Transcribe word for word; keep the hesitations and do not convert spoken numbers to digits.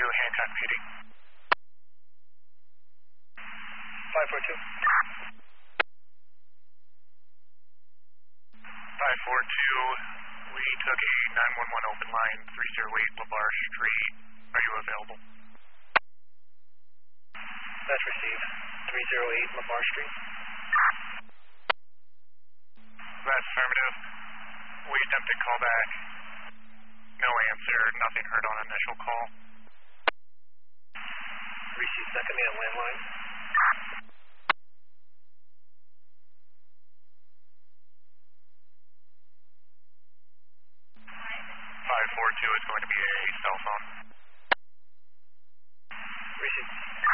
Hancock P D. five four two. five four two, we took a nine one one open line, three oh eight LeBar Street. Are you available? That's received. three oh eight LeBar Street. That's affirmative. We attempted callback. No answer, nothing heard on initial call. Received second man landline. five four two is going to be a cell phone. Received.